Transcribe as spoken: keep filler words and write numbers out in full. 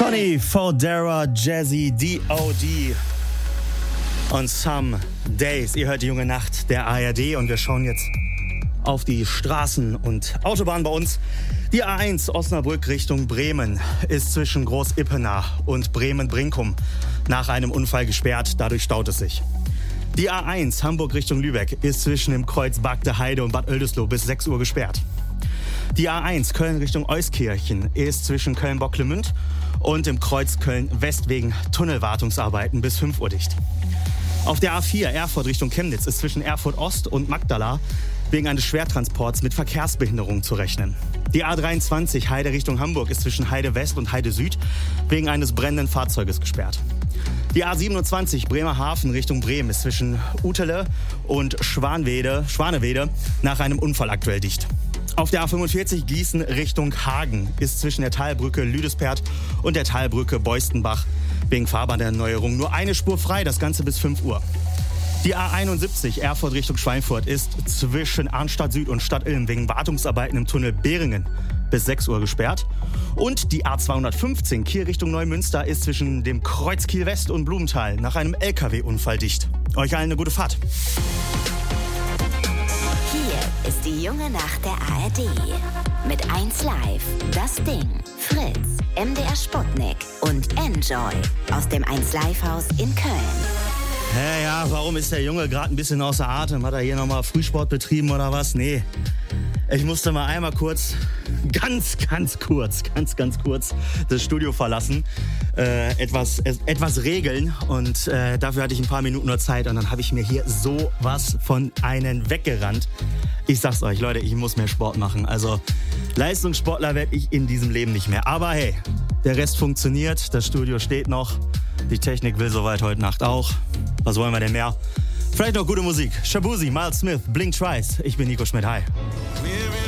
Sonny, Fodera, Jazzy, D O D und Some Days. Ihr hört die junge Nacht der A R D und wir schauen jetzt auf die Straßen und Autobahnen bei uns. Die A eins Osnabrück Richtung Bremen ist zwischen Groß-Ippenach und Bremen-Brinkum nach einem Unfall gesperrt, dadurch staut es sich. Die A eins Hamburg Richtung Lübeck ist zwischen dem Kreuz Bagde Heide und Bad Oeldesloe bis sechs Uhr gesperrt. Die A eins Köln Richtung Euskirchen ist zwischen Köln-Bocklemünd und dem Kreuz Köln-West wegen Tunnelwartungsarbeiten bis fünf Uhr dicht. Auf der A vier Erfurt Richtung Chemnitz ist zwischen Erfurt Ost und Magdala wegen eines Schwertransports mit Verkehrsbehinderung zu rechnen. Die A dreiundzwanzig Heide Richtung Hamburg ist zwischen Heide West und Heide Süd wegen eines brennenden Fahrzeuges gesperrt. Die A siebenundzwanzig Bremerhaven Richtung Bremen ist zwischen Utele und Schwanwede, Schwanewede nach einem Unfall aktuell dicht. Auf der A fünfundvierzig Gießen Richtung Hagen ist zwischen der Talbrücke Lüdespert und der Talbrücke Beustenbach wegen Fahrbahnerneuerung nur eine Spur frei, das Ganze bis fünf Uhr. Die A einundsiebzig Erfurt Richtung Schweinfurt ist zwischen Arnstadt Süd und Stadt Ilm wegen Wartungsarbeiten im Tunnel Beringen bis sechs Uhr gesperrt. Und die A zweihundertfünfzehn Kiel Richtung Neumünster ist zwischen dem Kreuz Kiel West und Blumenthal nach einem L K W-Unfall dicht. Euch allen eine gute Fahrt. Hier ist die junge Nacht der A R D. Mit eins Live, Das Ding, Fritz, M D R Sputnik und Enjoy aus dem eins Live Haus in Köln. Ja, ja, warum ist der Junge gerade ein bisschen außer Atem? Hat er hier nochmal Frühsport betrieben oder was? Nee. Ich musste mal einmal kurz, ganz, ganz kurz, ganz, ganz kurz das Studio verlassen, äh, etwas, äh, etwas regeln und äh, dafür hatte ich ein paar Minuten nur Zeit und dann habe ich mir hier sowas von einen weggerannt. Ich sag's euch, Leute, ich muss mehr Sport machen. Also Leistungssportler werde ich in diesem Leben nicht mehr. Aber hey, der Rest funktioniert, das Studio steht noch, die Technik will soweit heute Nacht auch. Was wollen wir denn mehr? Vielleicht noch gute Musik. Shabuzi, Miles Smith, Blink Twice. Ich bin Nico Schmidt. Hi.